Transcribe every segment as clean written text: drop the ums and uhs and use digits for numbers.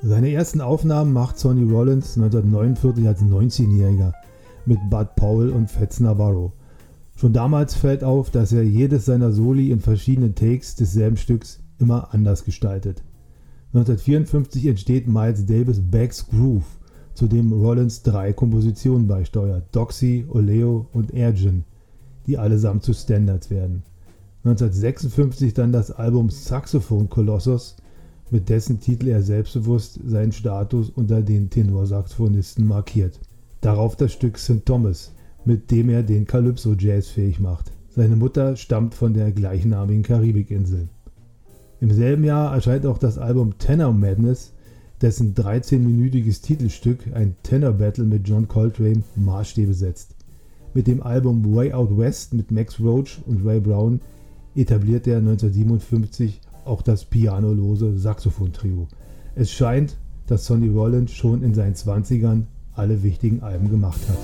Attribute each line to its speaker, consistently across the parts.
Speaker 1: Seine ersten Aufnahmen macht Sonny Rollins 1949 als 19-Jähriger mit Bud Powell und Fats Navarro. Schon damals fällt auf, dass er jedes seiner Soli in verschiedenen Takes desselben Stücks immer anders gestaltet. 1954 entsteht Miles Davis' Back's Groove, zu dem Rollins 3 Kompositionen beisteuert: Doxy, Oleo und Airgin, die allesamt zu Standards werden. 1956 dann das Album Saxophone Colossus, mit dessen Titel er selbstbewusst seinen Status unter den Tenorsaxophonisten markiert. Darauf das Stück St. Thomas, mit dem er den Calypso-Jazz fähig macht. Seine Mutter stammt von der gleichnamigen Karibikinsel. Im selben Jahr erscheint auch das Album Tenor Madness, dessen 13-minütiges Titelstück, ein Tenor-Battle mit John Coltrane, Maßstäbe setzt. Mit dem Album Way Out West mit Max Roach und Ray Brown etabliert er 1957 auch das pianolose Saxophon-Trio. Es scheint, dass Sonny Rollins schon in seinen 20ern alle wichtigen Alben gemacht hat.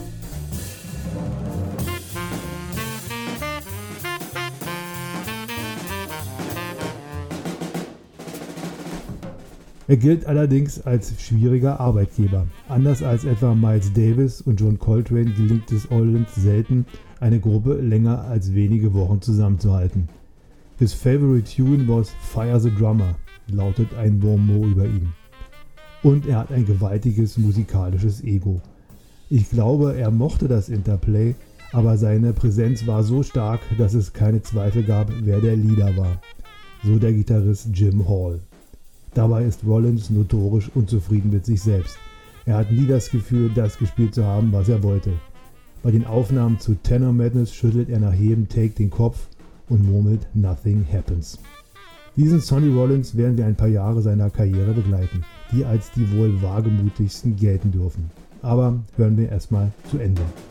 Speaker 1: Er gilt allerdings als schwieriger Arbeitgeber. Anders als etwa Miles Davis und John Coltrane gelingt es Rollins selten, eine Gruppe länger als wenige Wochen zusammenzuhalten. His favorite tune was Fire the Drummer, lautet ein Bon mot über ihn. Und er hat ein gewaltiges musikalisches Ego. Ich glaube, er mochte das Interplay, aber seine Präsenz war so stark, dass es keine Zweifel gab, wer der Leader war. So der Gitarrist Jim Hall. Dabei ist Rollins notorisch unzufrieden mit sich selbst. Er hat nie das Gefühl, das gespielt zu haben, was er wollte. Bei den Aufnahmen zu Tenor Madness schüttelt er nach jedem Take den Kopf und murmelt Nothing Happens. Diesen Sonny Rollins werden wir ein paar Jahre seiner Karriere begleiten, die als die wohl wagemutigsten gelten dürfen. Aber hören wir erstmal zu Ende.